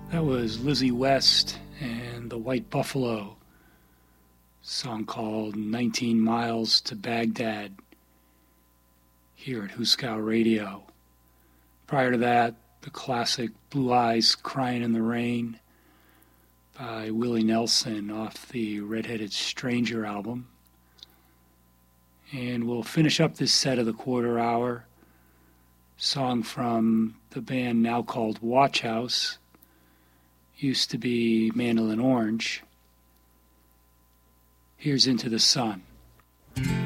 That was Lizzie West and the White Buffalo, song called 19 Miles to Baghdad, here at Huskow Radio. Prior to that, the classic Blue Eyes Crying in the Rain by Willie Nelson off the Red-Headed Stranger album. And we'll finish up this set of the quarter hour, song from the band now called Watch House, used to be Mandolin Orange. Here's Into the Sun.